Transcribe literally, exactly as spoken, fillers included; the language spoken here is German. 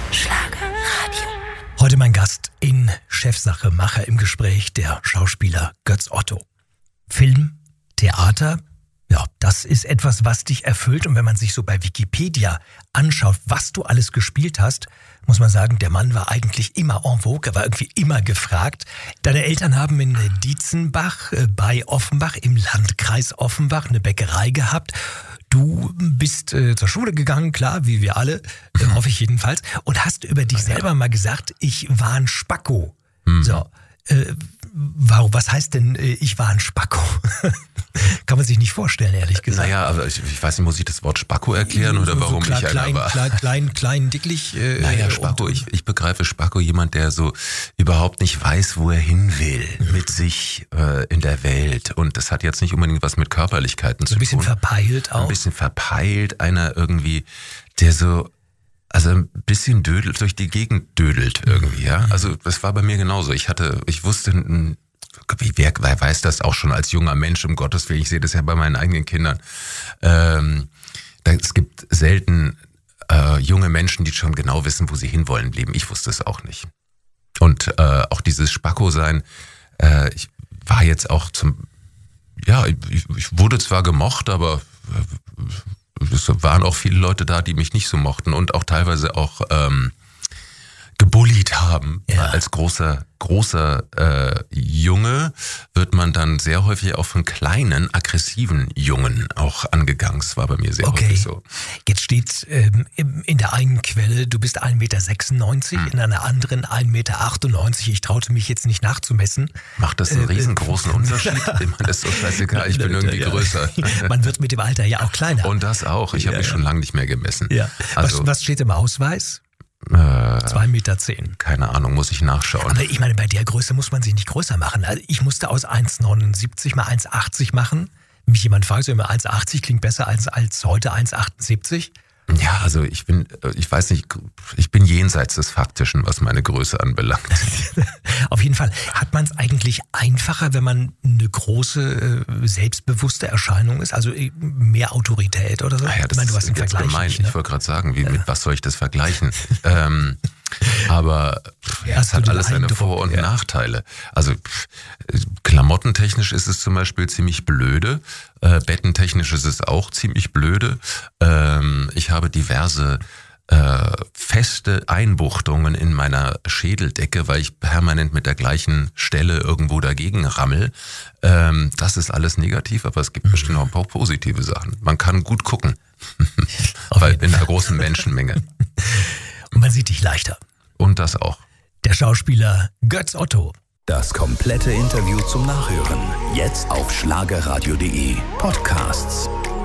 Schlagerradio. Heute mein Gast in Chefsache Macher im Gespräch, der Schauspieler Götz Otto. Film, Theater, ja, das ist etwas, was dich erfüllt. Und wenn man sich so bei Wikipedia anschaut, was du alles gespielt hast, muss man sagen, der Mann war eigentlich immer en vogue, er war irgendwie immer gefragt. Deine Eltern haben in Dietzenbach bei Offenbach im Landkreis Offenbach eine Bäckerei gehabt. Du bist äh, zur Schule gegangen, klar, wie wir alle, äh, hoffe ich jedenfalls, und hast über dich selber mal gesagt, ich war ein Spacko. Mhm. So, äh, warum, was heißt denn, äh, ich war ein Spacko? Kann man sich nicht vorstellen, ehrlich gesagt. Naja, aber ich, ich weiß nicht, muss ich das Wort Spacko erklären oder so, warum so klar, ich einer klein, war? Klein, klein, klein, dicklich. Äh, naja, Spacko, ich, ich begreife Spacko, jemand, der so überhaupt nicht weiß, wo er hin will mit sich äh, in der Welt. Und das hat jetzt nicht unbedingt was mit Körperlichkeiten so zu tun. Ein bisschen verpeilt auch. Ein bisschen verpeilt, einer irgendwie, der so, also ein bisschen dödelt, durch die Gegend dödelt irgendwie, ja. Also das war bei mir genauso. Ich hatte, ich wusste, wer, wer weiß das auch schon als junger Mensch, um Gottes Willen, ich sehe das ja bei meinen eigenen Kindern. Ähm, da, es gibt selten äh, junge Menschen, die schon genau wissen, wo sie hinwollen im Leben. Ich wusste es auch nicht. Und äh, auch dieses Spacko-Sein, äh, ich war jetzt auch zum, ja, ich, ich wurde zwar gemocht, aber äh, es waren auch viele Leute da, die mich nicht so mochten und auch teilweise auch ähm, gebullied haben. Ja. Als großer, großer äh, Junge wird man dann sehr häufig auch von kleinen, aggressiven Jungen auch angegangen. Das war bei mir sehr okay. häufig so. Jetzt steht ähm, in der einen Quelle, du bist ein Meter sechsundneunzig, hm. in einer anderen ein Meter achtundneunzig. Ich traute mich jetzt nicht nachzumessen. Macht das einen äh, riesengroßen Unterschied? Ich meine, das ist so scheißegal, ich bin irgendwie ja. größer. Man wird mit dem Alter ja auch kleiner. Und das auch. Ich ja, habe mich ja. schon lange nicht mehr gemessen. Ja. Also, was, was steht im Ausweis? Äh, zwei Meter zehn. Keine Ahnung, muss ich nachschauen. Aber ich meine, bei der Größe muss man sich nicht größer machen. Also ich musste aus eins neunundsiebzig mal eins achtzig machen. Mich jemand fragt, so immer eins achtzig klingt besser als, als heute eins achtundsiebzig. Ja, also ich bin, ich weiß nicht, ich bin jenseits des Faktischen, was meine Größe anbelangt. Auf jeden Fall. Hat man es eigentlich einfacher, wenn man eine große, selbstbewusste Erscheinung ist? Also mehr Autorität oder so? Ah ja, das ich meine, du hast ist einen jetzt Vergleich gemein. nicht, ne? Ich wollte gerade sagen, wie, mit was soll ich das vergleichen? ähm, aber ja, es hat alles seine Vor- und ja. Nachteile. Also klamottentechnisch ist es zum Beispiel ziemlich blöde. Äh, bettentechnisch ist es auch ziemlich blöde. Ähm, ich habe diverse äh, feste Einbuchtungen in meiner Schädeldecke, weil ich permanent mit der gleichen Stelle irgendwo dagegen rammel. Ähm, das ist alles negativ, aber es gibt mhm. bestimmt noch ein paar positive Sachen. Man kann gut gucken, weil in einer großen Menschenmenge. Und man sieht dich leichter. Und das auch. Der Schauspieler Götz Otto. Das komplette Interview zum Nachhören. Jetzt auf schlagerradio punkt de Podcasts.